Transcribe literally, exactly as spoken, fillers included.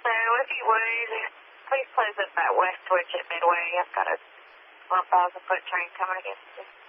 So if you would, please close up that west switch at Midway. I've got a one thousand foot train coming against us.